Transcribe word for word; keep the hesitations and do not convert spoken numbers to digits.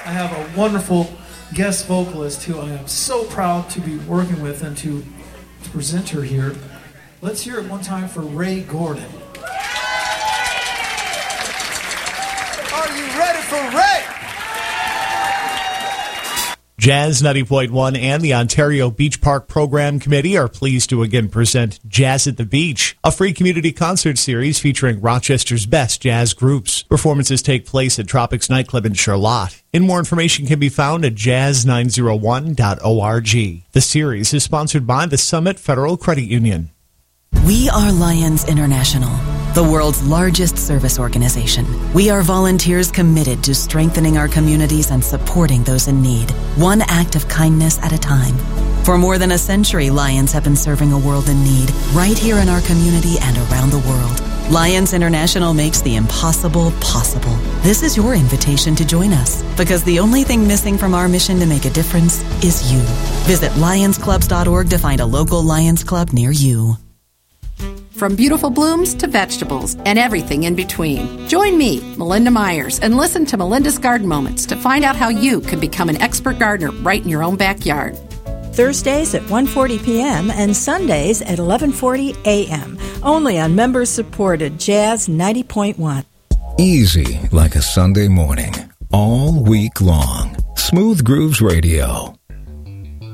I have a wonderful guest vocalist who I am so proud to be working with and to, to present her here. Let's hear it one time for Ray Gordon. Are you ready for Ray? Jazz ninety point one and the Ontario Beach Park Program Committee are pleased to again present Jazz at the Beach, a free community concert series featuring Rochester's best jazz groups. Performances take place at Tropics Nightclub in Charlotte. And more information can be found at jazz nine oh one dot org. The series is sponsored by the Summit Federal Credit Union. We are Lions International, the world's largest service organization. We are volunteers committed to strengthening our communities and supporting those in need, one act of kindness at a time. For more than a century, Lions have been serving a world in need right here in our community and around the world. Lions International makes the impossible possible. This is your invitation to join us, because the only thing missing from our mission to make a difference is you. Visit lions clubs dot org to find a local Lions Club near you. From beautiful blooms to vegetables and everything in between. Join me, Melinda Myers, and listen to Melinda's Garden Moments to find out how you can become an expert gardener right in your own backyard. Thursdays at one forty p.m. and Sundays at eleven forty a.m. Only on members-supported Jazz ninety point one. Easy like a Sunday morning, all week long. Smooth Grooves Radio.